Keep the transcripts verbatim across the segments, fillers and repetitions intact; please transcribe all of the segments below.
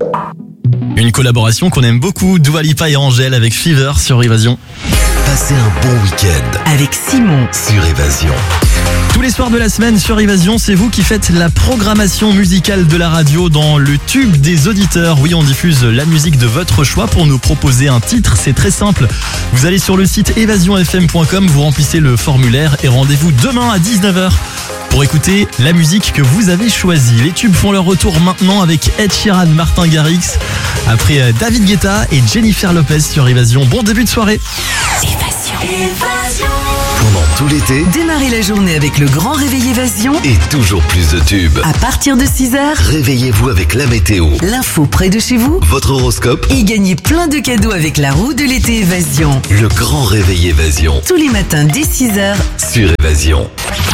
Une collaboration qu'on aime beaucoup, Dua Lipa et Angèle avec Fever sur Évasion. Passez un bon week-end avec Simon sur Évasion. Tous les soirs de la semaine sur Évasion, c'est vous qui faites la programmation musicale de la radio dans le tube des auditeurs. Oui, on diffuse la musique de votre choix pour nous proposer un titre. C'est très simple. Vous allez sur le site évasion f m point com, vous remplissez le formulaire et rendez-vous demain à dix-neuf heures pour écouter la musique que vous avez choisie. Les tubes font leur retour maintenant avec Ed Sheeran, Martin Garrix, après David Guetta et Jennifer Lopez sur Évasion. Bon début de soirée. Évasion. Évasion. Pendant tout l'été, Démarrez la journée avec le grand réveil Évasion. et toujours plus de tubes. À partir de six heures, Réveillez-vous avec la météo, l'info près de chez vous votre horoscope, et gagnez plein de cadeaux avec la roue de l'été Évasion. le grand réveil Évasion Tous les matins dès six heures. sur Évasion.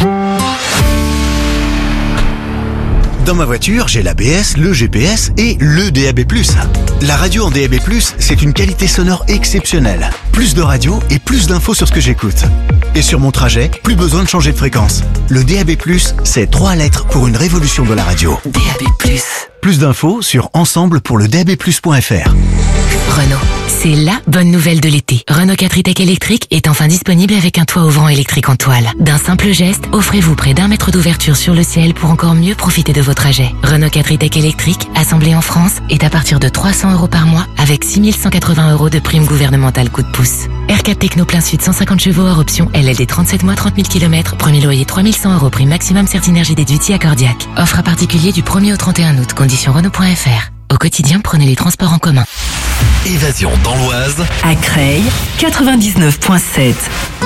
Dans ma voiture, j'ai l'A B S, le G P S et le D A B plus. La radio en D A B plus, c'est une qualité sonore exceptionnelle. Plus de radio et plus d'infos sur ce que j'écoute. Et sur mon trajet, plus besoin de changer de fréquence. Le D A B plus, c'est trois lettres pour une révolution de la radio. D A B plus. Plus d'infos sur ensemble pour le d a b plus point f r. Renault, c'est la bonne nouvelle de l'été. Renault quatre e-Tech électrique est enfin disponible avec un toit ouvrant électrique en toile. D'un simple geste, offrez-vous près d'un mètre d'ouverture sur le ciel pour encore mieux profiter de vos trajets. Renault quatre e-Tech électrique, assemblé en France, est à partir de trois cents euros par mois avec six mille cent quatre-vingts euros de prime gouvernementale coup de pouce. R quatre Techno plein sud cent cinquante chevaux hors option, L L D trente-sept mois trente mille kilomètres, premier loyer trois mille cent euros, prime maximum Certinergie déduit accordiaque. Offre à particulier du premier au trente et un août, conditions Renault point f r. Au quotidien, prenez les transports en commun. Évasion dans l'Oise, À Creil, quatre-vingt-dix-neuf virgule sept.